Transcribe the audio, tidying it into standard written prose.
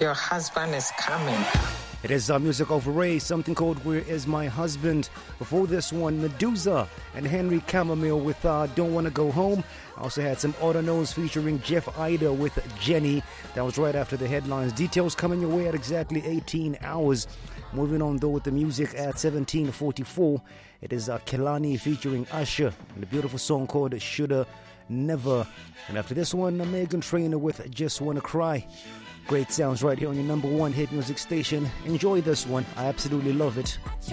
Your husband is coming. It is music of Ray, something called Where Is My Husband? Before this one, Medusa and Henry Chamomile with Don't Wanna Go Home. I also had some Autonomes featuring Jeff Ida with Jenny. That was right after the headlines. Details coming your way at exactly 18 hours. Moving on though with the music at 17:44. It is Kelani featuring Usher and the beautiful song called Shoulda Never. And after this one, Meghan Trainor with Just Wanna Cry. Great sounds right here on your number one hit music station. Enjoy this one. I absolutely love it.